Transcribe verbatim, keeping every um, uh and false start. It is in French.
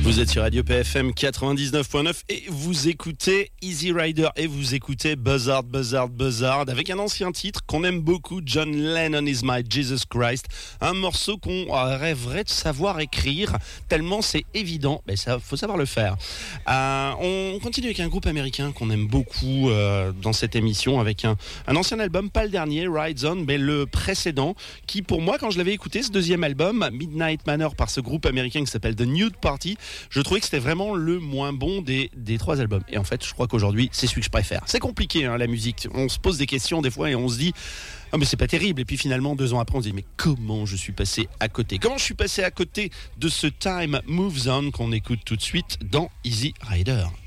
Vous êtes sur Radio P F M quatre-vingt-dix-neuf point neuf et vous écoutez Easy Rider et vous écoutez Buzzard, Buzzard, Buzzard avec un ancien titre qu'on aime beaucoup, John Lennon is my Jesus Christ, un morceau qu'on rêverait de savoir écrire tellement c'est évident, mais ça faut savoir le faire. Euh, on continue avec un groupe américain qu'on aime beaucoup euh, dans cette émission avec un, un ancien album, pas le dernier, Ride On, mais le précédent qui pour moi quand je l'avais écouté, ce deuxième album, Midnight Manor par ce groupe américain qui s'appelle The Nude Party, je trouvais que c'était vraiment le moins bon des, des trois albums. Et en fait, je crois qu'aujourd'hui, c'est celui que je préfère. C'est compliqué, hein, la musique. On se pose des questions des fois et on se dit « Ah mais c'est pas terrible ». Et puis finalement, deux ans après, on se dit « Mais comment je suis passé à côté ?» Comment je suis passé à côté de ce Time Moves On qu'on écoute tout de suite dans Easy Rider.